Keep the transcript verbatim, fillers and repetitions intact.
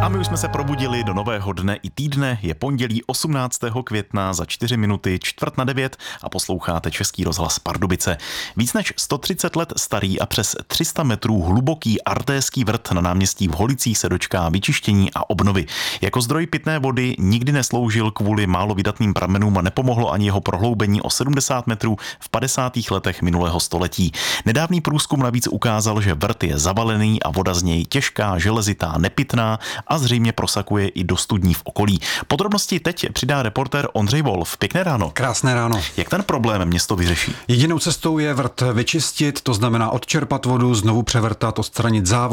A my už jsme se probudili do nového dne i týdne. Je pondělí osmnáctého května za čtyři minuty čtvrt na devět a posloucháte Český rozhlas Pardubice. Víc než sto třicet let starý a přes tři sta metrů hluboký artéský vrt na náměstí v Holicích se dočká vyčištění a obnovy. Jako zdroj pitné vody nikdy nesloužil kvůli málo vydatným pramenům a nepomohlo ani jeho prohloubení o sedmdesát metrů v padesátých letech minulého století. Nedávný průzkum navíc ukázal, že vrt je zavalený a voda z něj těžká, železitá, nepitná a zřejmě prosakuje i do studní v okolí. Podrobnosti teď přidá reportér Ondřej Wolf. Pěkné ráno. Krásné ráno. Jak ten problém město vyřeší? Jedinou cestou je vrt vyčistit, to znamená odčerpat vodu, znovu převrtat, odstranit závod